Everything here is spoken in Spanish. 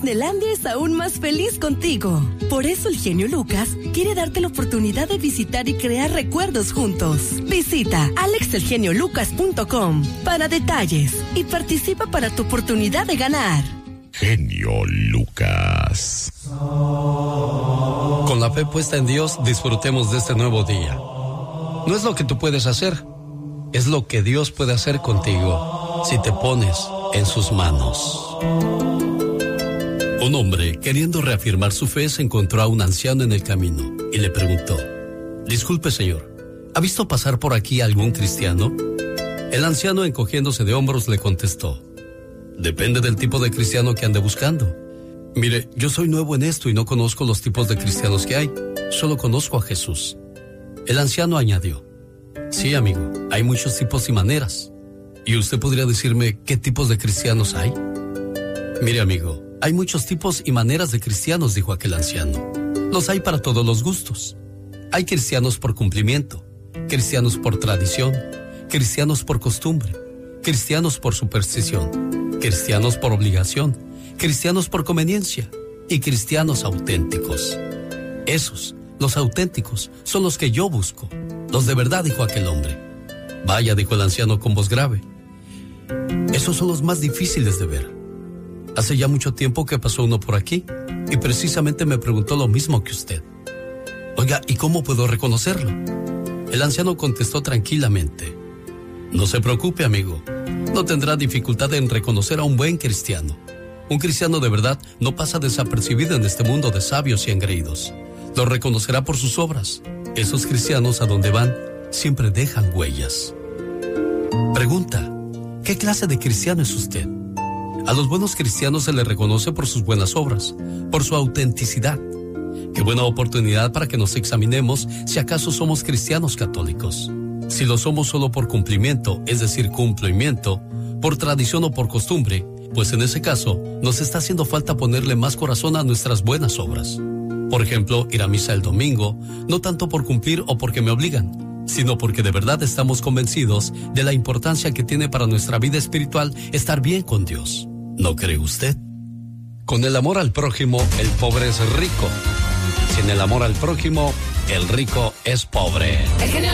Disneylandia es aún más feliz contigo. Por eso el genio Lucas quiere darte la oportunidad de visitar y crear recuerdos juntos. Visita alexelgeniolucas.com para detalles y participa para tu oportunidad de ganar. Genio Lucas. Con la fe puesta en Dios, disfrutemos de este nuevo día. No es lo que tú puedes hacer, es lo que Dios puede hacer contigo si te pones en sus manos. Un hombre, queriendo reafirmar su fe, se encontró a un anciano en el camino y le preguntó: disculpe, señor, ¿ha visto pasar por aquí algún cristiano? El anciano, encogiéndose de hombros, le contestó: depende del tipo de cristiano que ande buscando. Mire, yo soy nuevo en esto y no conozco los tipos de cristianos que hay, solo conozco a Jesús. El anciano añadió: sí, amigo, hay muchos tipos y maneras. ¿Y usted podría decirme qué tipos de cristianos hay? Mire, amigo, hay muchos tipos y maneras de cristianos, dijo aquel anciano. Los hay para todos los gustos. Hay cristianos por cumplimiento, cristianos por tradición, cristianos por costumbre, cristianos por superstición, cristianos por obligación, cristianos por conveniencia y cristianos auténticos. Esos, los auténticos, son los que yo busco, los de verdad, dijo aquel hombre. Vaya, dijo el anciano con voz grave, esos son los más difíciles de ver. Hace ya mucho tiempo que pasó uno por aquí y precisamente me preguntó lo mismo que usted. Oiga, ¿y cómo puedo reconocerlo? El anciano contestó tranquilamente: no se preocupe, amigo, no tendrá dificultad en reconocer a un buen cristiano. Un cristiano de verdad no pasa desapercibido en este mundo de sabios y engreídos. Lo reconocerá por sus obras. Esos cristianos, a donde van, siempre dejan huellas. Pregunta: ¿qué clase de cristiano es usted? A los buenos cristianos se les reconoce por sus buenas obras, por su autenticidad. Qué buena oportunidad para que nos examinemos si acaso somos cristianos católicos. Si lo somos solo por cumplimiento, es decir, cumplimiento, por tradición o por costumbre, pues en ese caso nos está haciendo falta ponerle más corazón a nuestras buenas obras. Por ejemplo, ir a misa el domingo, no tanto por cumplir o porque me obligan, sino porque de verdad estamos convencidos de la importancia que tiene para nuestra vida espiritual estar bien con Dios. ¿No cree usted? Con el amor al prójimo, el pobre es rico. Sin el amor al prójimo, el rico es pobre.